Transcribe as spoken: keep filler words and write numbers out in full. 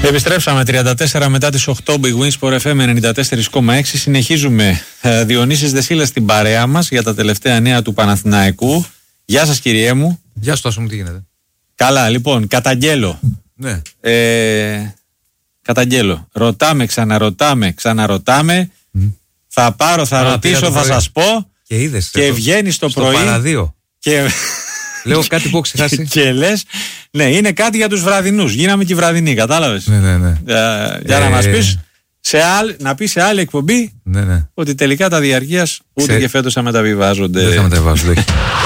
Επιστρέψαμε τριάντα τέσσερα μετά τις οκτώ, Big Win Sport εφ εμ ενενήντα τέσσερα κόμμα έξι. Συνεχίζουμε. ε, Διονύσης Δεσίλας στην παρέα μας για τα τελευταία νέα του Παναθηναϊκού. Γεια σας κυριέ μου. Γεια σου Τάσο μου, τι γίνεται? Καλά, λοιπόν, καταγγέλω. Ναι. Ε, καταγγέλω. Ρωτάμε, ξαναρωτάμε, ξαναρωτάμε. Mm. Θα πάρω, θα Α, ρωτήσω, θα σας πω. Και είδες. Και το, βγαίνεις το στο πρωί. παραδείο. Και... Λέω κάτι που έχω ξεχάσει. Και λες, ναι, είναι κάτι για τους βραδινούς. Γίναμε και βραδινοί, κατάλαβες. Ναι, ναι, ναι. Ε, για ε, να μας πεις, σε άλλη, να πεις σε άλλη εκπομπή, ναι, ναι, ότι τελικά τα διαρκείας ούτε Ξέ... και φέτος θα μεταβιβάζονται. Δεν θα μεταβιβάζονται.